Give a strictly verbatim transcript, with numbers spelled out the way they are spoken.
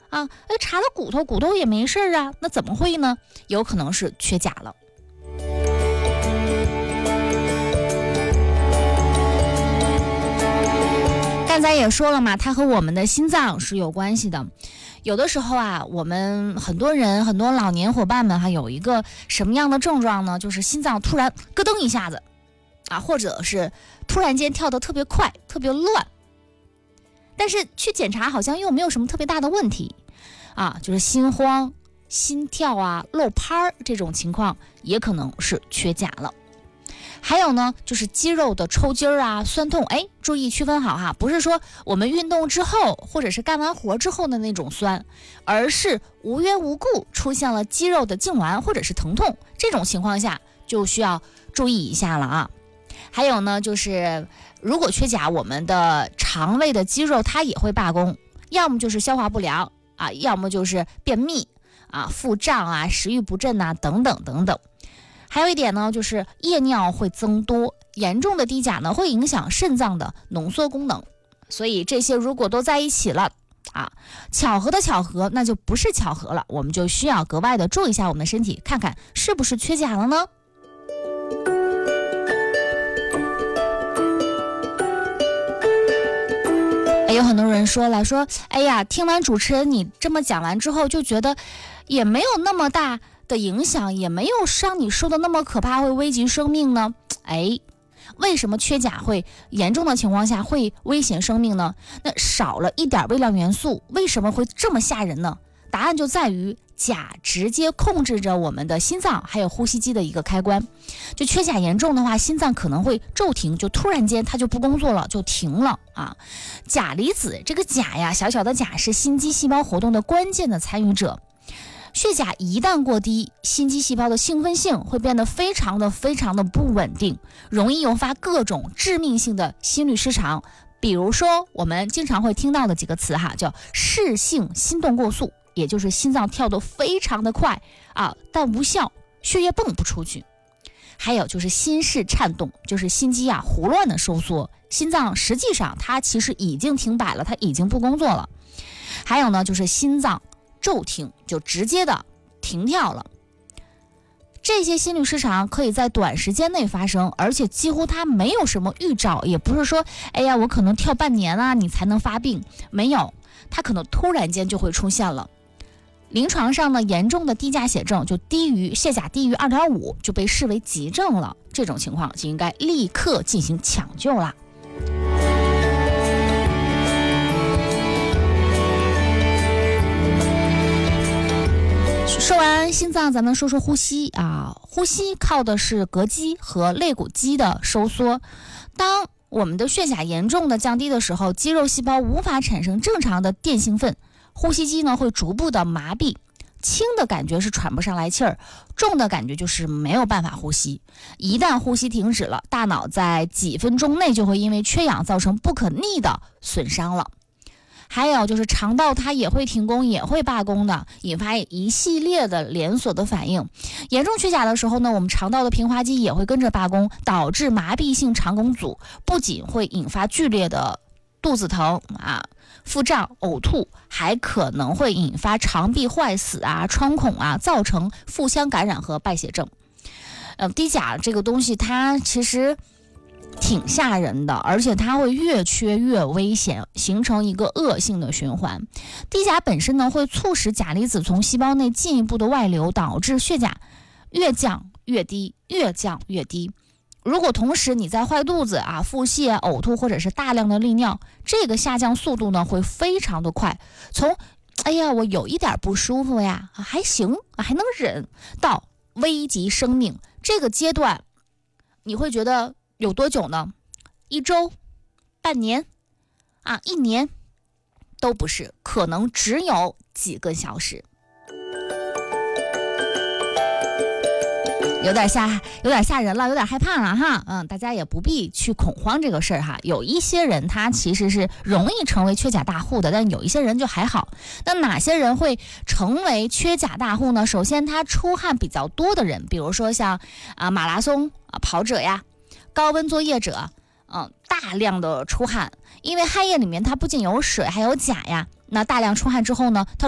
啊，哎，查了骨头，骨头也没事啊，那怎么会呢？有可能是缺钾了。刚才也说了嘛，它和我们的心脏是有关系的。有的时候啊，我们很多人很多老年伙伴们还有一个什么样的症状呢？就是心脏突然咯噔一下子啊，或者是突然间跳得特别快特别乱，但是去检查好像又没有什么特别大的问题啊，就是心慌心跳啊漏拍这种情况也可能是缺钾了。还有呢，就是肌肉的抽筋啊酸痛，哎，注意区分好哈，不是说我们运动之后或者是干完活之后的那种酸，而是无缘无故出现了肌肉的痉挛或者是疼痛，这种情况下就需要注意一下了啊。还有呢，就是如果缺钾，我们的肠胃的肌肉它也会罢工，要么就是消化不良啊，要么就是便秘啊、腹胀啊、食欲不振啊等等等等。还有一点呢，就是夜尿会增多，严重的低钾呢会影响肾脏的浓缩功能，所以这些如果都在一起了啊，巧合的巧合那就不是巧合了，我们就需要格外的注意一下我们的身体，看看是不是缺钾了呢？有很多人说了，说哎呀，听完主持人你这么讲完之后，就觉得也没有那么大的影响，也没有像你说的那么可怕，会危及生命呢。哎，为什么缺钾会严重的情况下会危险生命呢？那少了一点微量元素，为什么会这么吓人呢？答案就在于钾直接控制着我们的心脏还有呼吸机的一个开关，就缺钾严重的话，心脏可能会骤停，就突然间它就不工作了，就停了啊。钾离子，这个钾呀，小小的钾是心肌细胞活动的关键的参与者。血钾一旦过低，心肌细胞的兴奋性会变得非常的非常的不稳定，容易诱发各种致命性的心律失常。比如说我们经常会听到的几个词哈，叫室性心动过速，也就是心脏跳得非常的快啊，但无效，血液泵不出去。还有就是心室颤动，就是心肌啊胡乱的收缩，心脏实际上它其实已经停摆了，它已经不工作了。还有呢，就是心脏骤停，就直接的停跳了。这些心律失常可以在短时间内发生，而且几乎它没有什么预兆，也不是说哎呀我可能跳半年啊你才能发病，没有，它可能突然间就会出现了。临床上呢，严重的低钾血症就低于血钾低于 二点五 就被视为急症了，这种情况就应该立刻进行抢救啦。说完心脏，咱们说说呼吸啊。呼吸靠的是膈肌和肋骨肌的收缩。当我们的血钾严重的降低的时候，肌肉细胞无法产生正常的电兴奋，呼吸机呢会逐步的麻痹，轻的感觉是喘不上来气儿，重的感觉就是没有办法呼吸。一旦呼吸停止了，大脑在几分钟内就会因为缺氧造成不可逆的损伤了。还有就是肠道它也会停工，也会罢工的，引发一系列的连锁的反应。严重缺钾的时候呢，我们肠道的平滑肌也会跟着罢工，导致麻痹性肠梗阻，不仅会引发剧烈的肚子疼啊、腹胀、呕吐，还可能会引发肠壁坏死啊、穿孔啊，造成腹腔感染和败血症。呃，低钾这个东西它其实挺吓人的，而且它会越缺越危险，形成一个恶性的循环。低钾本身呢，会促使钾离子从细胞内进一步的外流，导致血钾越降越低，越降越低。如果同时你在坏肚子啊、腹泻、呕吐或者是大量的利尿，这个下降速度呢会非常的快，从哎呀我有一点不舒服呀，还行还能忍，到危及生命，这个阶段你会觉得有多久呢？一周、半年啊、一年都不是，可能只有几个小时。有点吓，有点吓人了，有点害怕了哈。嗯，大家也不必去恐慌这个事儿哈。有一些人他其实是容易成为缺钾大户的，但有一些人就还好。那哪些人会成为缺钾大户呢？首先，他出汗比较多的人，比如说像啊马拉松啊跑者呀、高温作业者，嗯，大量的出汗，因为汗液里面它不仅有水，还有钾呀。那大量出汗之后呢，它